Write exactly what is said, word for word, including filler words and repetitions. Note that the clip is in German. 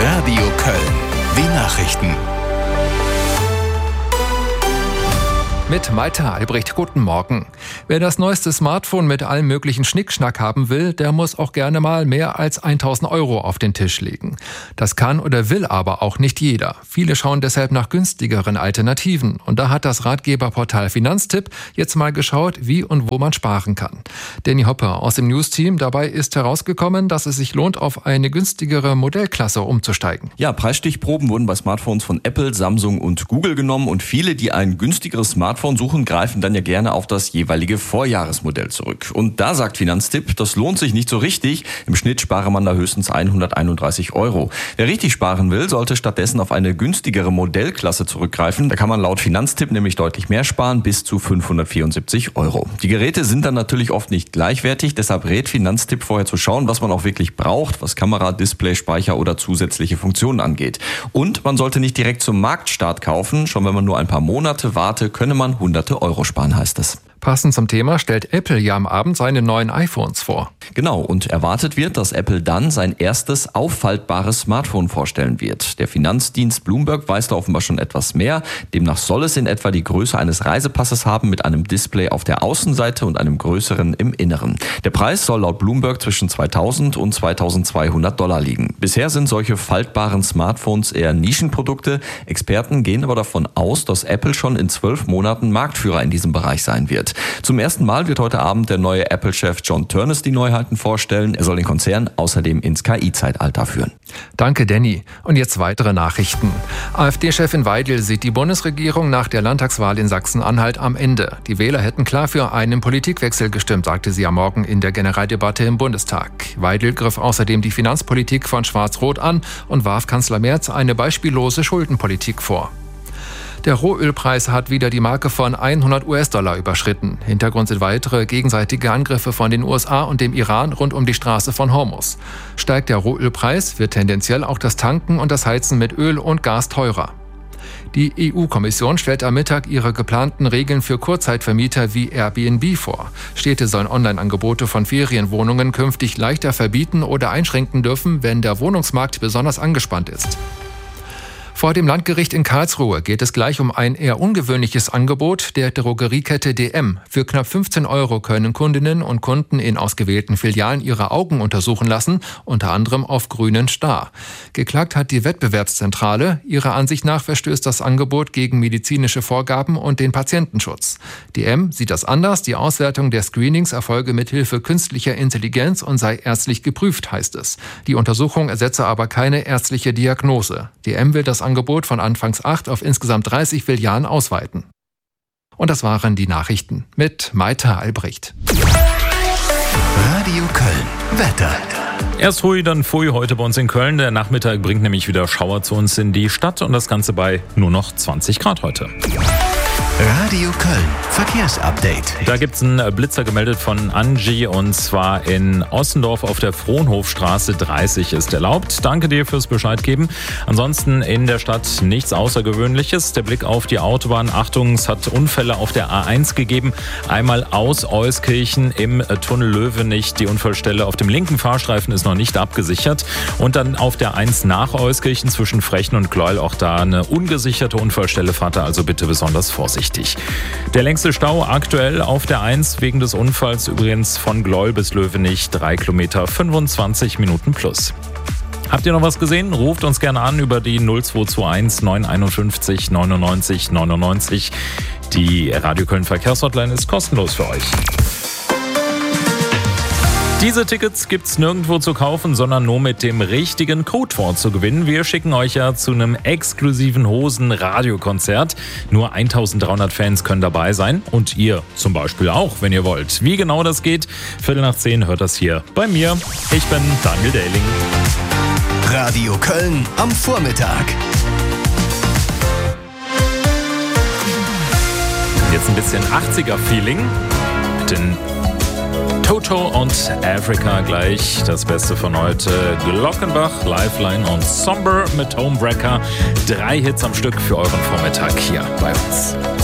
Radio Köln. Die Nachrichten. Mit Malte Albrecht, guten Morgen. Wer das neueste Smartphone mit allem möglichen Schnickschnack haben will, der muss auch gerne mal mehr als tausend Euro auf den Tisch legen. Das kann oder will aber auch nicht jeder. Viele schauen deshalb nach günstigeren Alternativen. Und da hat das Ratgeberportal Finanztipp jetzt mal geschaut, wie und wo man sparen kann. Danny Hopper aus dem News-Team, dabei ist herausgekommen, dass es sich lohnt, auf eine günstigere Modellklasse umzusteigen. Ja, Preisstichproben wurden bei Smartphones von Apple, Samsung und Google genommen und viele, die ein günstigeres Smartphone suchen, greifen dann ja gerne auf das jeweilige Vorjahresmodell zurück. Und da sagt Finanztipp, das lohnt sich nicht so richtig. Im Schnitt spare man da höchstens hunderteinunddreißig Euro. Wer richtig sparen will, sollte stattdessen auf eine günstigere Modellklasse zurückgreifen. Da kann man laut Finanztipp nämlich deutlich mehr sparen, bis zu fünfhundertvierundsiebzig Euro. Die Geräte sind dann natürlich oft nicht gleichwertig, deshalb rät Finanztipp vorher zu schauen, was man auch wirklich braucht, was Kamera, Display, Speicher oder zusätzliche Funktionen angeht. Und man sollte nicht direkt zum Marktstart kaufen. Schon wenn man nur ein paar Monate warte, könne man hunderte Euro sparen, heißt es. Passend zum Thema stellt Apple ja am Abend seine neuen iPhones vor. Genau, und erwartet wird, dass Apple dann sein erstes auffaltbares Smartphone vorstellen wird. Der Finanzdienst Bloomberg weiß da offenbar schon etwas mehr. Demnach soll es in etwa die Größe eines Reisepasses haben mit einem Display auf der Außenseite und einem größeren im Inneren. Der Preis soll laut Bloomberg zwischen zweitausend und zweitausendzweihundert Dollar liegen. Bisher sind solche faltbaren Smartphones eher Nischenprodukte. Experten gehen aber davon aus, dass Apple schon in zwölf Monaten Marktführer in diesem Bereich sein wird. Zum ersten Mal wird heute Abend der neue Apple-Chef John Ternus die Neuheiten vorstellen. Er soll den Konzern außerdem ins K I-Zeitalter führen. Danke, Danny. Und jetzt weitere Nachrichten. AfD-Chefin Weidel sieht die Bundesregierung nach der Landtagswahl in Sachsen-Anhalt am Ende. Die Wähler hätten klar für einen Politikwechsel gestimmt, sagte sie am Morgen in der Generaldebatte im Bundestag. Weidel griff außerdem die Finanzpolitik von Schwarz-Rot an und warf Kanzler Merz eine beispiellose Schuldenpolitik vor. Der Rohölpreis hat wieder die Marke von hundert US-Dollar überschritten. Hintergrund sind weitere gegenseitige Angriffe von den U S A und dem Iran rund um die Straße von Hormuz. Steigt der Rohölpreis, wird tendenziell auch das Tanken und das Heizen mit Öl und Gas teurer. Die E U-Kommission stellt am Mittag ihre geplanten Regeln für Kurzzeitvermieter wie Airbnb vor. Städte sollen Online-Angebote von Ferienwohnungen künftig leichter verbieten oder einschränken dürfen, wenn der Wohnungsmarkt besonders angespannt ist. Vor dem Landgericht in Karlsruhe geht es gleich um ein eher ungewöhnliches Angebot der Drogeriekette D M. Für knapp fünfzehn Euro können Kundinnen und Kunden in ausgewählten Filialen ihre Augen untersuchen lassen, unter anderem auf grünen Star. Geklagt hat die Wettbewerbszentrale. Ihrer Ansicht nach verstößt das Angebot gegen medizinische Vorgaben und den Patientenschutz. D M sieht das anders. Die Auswertung der Screenings erfolge mithilfe künstlicher Intelligenz und sei ärztlich geprüft, heißt es. Die Untersuchung ersetze aber keine ärztliche Diagnose. D M will das Angebot von anfangs acht auf insgesamt dreißig Filialen ausweiten. Und das waren die Nachrichten mit Malte Albrecht. Radio Köln. Wetter. Erst hui, dann pfui heute bei uns in Köln. Der Nachmittag bringt nämlich wieder Schauer zu uns in die Stadt und das Ganze bei nur noch zwanzig Grad heute. Radio Köln. Verkehrsupdate. Da gibt es einen Blitzer gemeldet von Angie und zwar in Ossendorf auf der Frohnhofstraße. dreißig ist erlaubt. Danke dir fürs Bescheid geben. Ansonsten in der Stadt nichts Außergewöhnliches. Der Blick auf die Autobahn. Achtung, es hat Unfälle auf der A eins gegeben. Einmal aus Euskirchen im Tunnel Löwenich. Die Unfallstelle auf dem linken Fahrstreifen ist noch nicht abgesichert. Und dann auf der eins nach Euskirchen zwischen Frechen und Gleuel auch da eine ungesicherte Unfallstelle. Fahrt da also bitte besonders vorsichtig. Der längste Stau aktuell auf der eins wegen des Unfalls übrigens von Gleuel bis Löwenich, drei Kilometer, fünfundzwanzig Minuten plus. Habt ihr noch was gesehen? Ruft uns gerne an über die null zwei zwei eins neun fünf eins neunundneunzig neunundneunzig. Die Radio Köln Verkehrshotline ist kostenlos für euch. Diese Tickets gibt's nirgendwo zu kaufen, sondern nur mit dem richtigen Codewort zu gewinnen. Wir schicken euch ja zu einem exklusiven Hosen-Radiokonzert. Nur eintausenddreihundert Fans können dabei sein und ihr zum Beispiel auch, wenn ihr wollt. Wie genau das geht, Viertel nach zehn hört das hier bei mir. Ich bin Daniel Dehling. Radio Köln am Vormittag. Jetzt ein bisschen achtziger-Feeling mit den Toto und Africa gleich. Das Beste von heute. Glockenbach, Lifeline und Somber mit Homebreaker. Drei Hits am Stück für euren Vormittag hier bei uns.